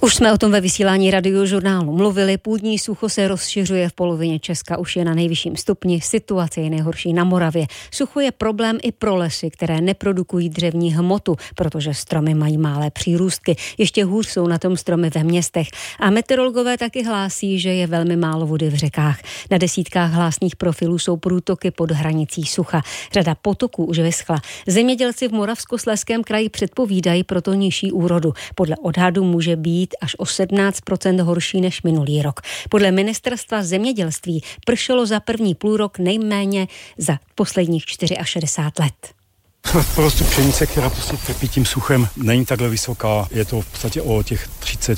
Už jsme o tom ve vysílání Radiožurnálu mluvili. Půdní sucho se rozšiřuje v polovině Česka, už je na nejvyšším stupni. Situace je nejhorší na Moravě. Sucho je problém i pro lesy, které neprodukují dřevní hmotu, protože stromy mají malé přírůstky. Ještě hůř jsou na tom stromy ve městech. A meteorologové taky hlásí, že je velmi málo vody v řekách. Na desítkách hlásných profilů jsou průtoky pod hranicí sucha. Řada potoků už vyschla. Zemědělci v Moravskoslezském kraji předpovídají proto nižší úrodu. Podle odhadu může být až o 17% horší než minulý rok. Podle ministerstva zemědělství pršelo za první půlrok nejméně za posledních 64 let. Prostě pšenice, která prostě trpí tím suchem, není takhle vysoká, je to v podstatě o těch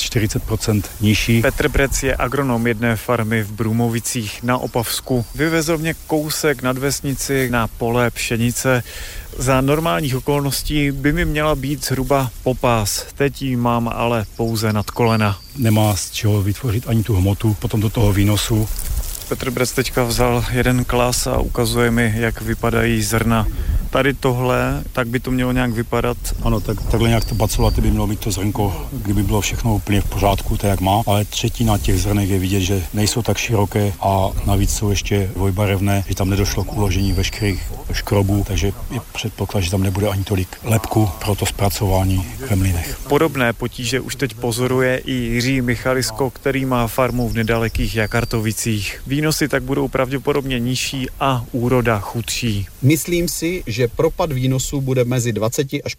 30-40% nižší. Petr Brec je agronom jedné farmy v Brůmovicích na Opavsku. Vyvezl mě kousek nad vesnici na pole pšenice. Za normálních okolností by mi měla být zhruba po pás. Teď ji mám ale pouze nad kolena. Nemá z čeho vytvořit ani tu hmotu, potom do toho výnosu. Petr Brec teďka vzal jeden klas a ukazuje mi, jak vypadají zrna. Tady tohle, tak by to mělo nějak vypadat. Ano, takhle nějak to baculaty by mělo být to zrnko, kdyby bylo všechno úplně v pořádku, tak jak má, ale třetina těch zrnek je vidět, že nejsou tak široké a navíc jsou ještě dvojbarevné, že tam nedošlo k uložení veškerých škrobů, takže je předpoklad, že tam nebude ani tolik lepku pro to zpracování ve mlýnech. Podobné potíže už teď pozoruje i Jiří Michalisko, který má farmu v nedalekých Jakartovicích. Výnosy tak budou pravděpodobně nižší a úroda chudší. Myslím si, že propad výnosů bude mezi 20 až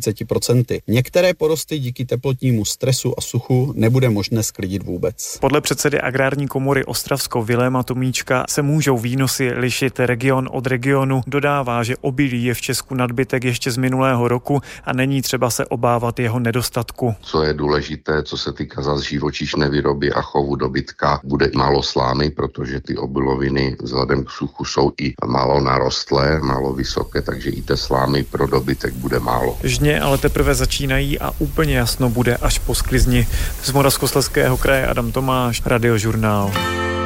35%. Některé porosty díky teplotnímu stresu a suchu nebude možné sklidit vůbec. Podle předsedy Agrární komory Ostravsko Viléma Tomíčka se můžou výnosy lišit region od regionu. Dodává, že obilí je v Česku nadbytek ještě z minulého roku a není třeba se obávat jeho nedostatku. Co je důležité, co se týká zase živočišné výroby a chovu dobytka, bude málo slámy, protože ty obiloviny vzhledem k suchu jsou i málo narostlé, málo vysoké, takže i té slámy pro dobytek bude málo. Žně ale teprve začínají a úplně jasno bude až po sklizni. Z Moravskoslezského kraje Adam Tomáš, Radiožurnál.